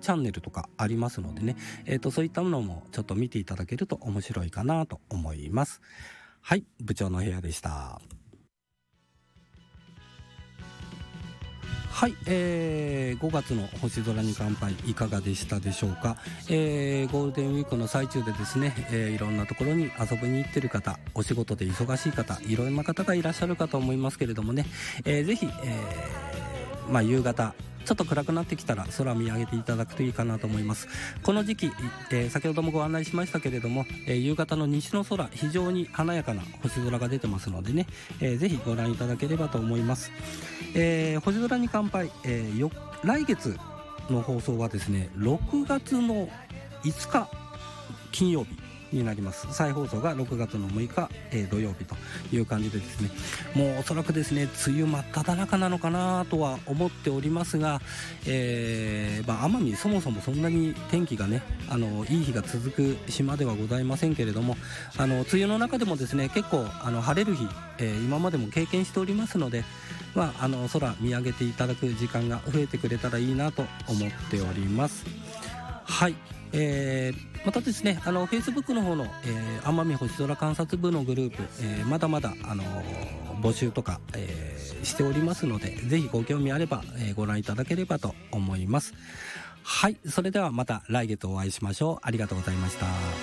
チャンネルとかありますのでね、そういったものもちょっと見ていただけると面白いかなと思います。はい、部長の部屋でした。はい、5月の星空に乾杯いかがでしたでしょうか。ゴールデンウィークの最中でですね、いろんなところに遊びに行ってる方、お仕事で忙しい方、いろんな方がいらっしゃるかと思いますけれどもね、ぜひ、夕方ちょっと暗くなってきたら空見上げていただくといいかなと思います。この時期、先ほどもご案内しましたけれども、夕方の西の空、非常に華やかな星空が出てますのでね、ぜひご覧いただければと思います。星空に乾杯、来月の放送はですね、6月の5日金曜日になります。再放送が6月の6日、土曜日という感じでですね、もうおそらくですね、梅雨真っ只中なのかなとは思っておりますが、奄美そもそもそんなに天気がね、いい日が続く島ではございませんけれども、梅雨の中でもですね、結構晴れる日、今までも経験しておりますので、空見上げていただく時間が増えてくれたらいいなと思っております。はい、またですね、Facebook の方の、奄美星空観察部のグループ、まだまだ、募集とか、しておりますので、ぜひご興味あれば、ご覧いただければと思います。はい、それではまた来月お会いしましょう。ありがとうございました。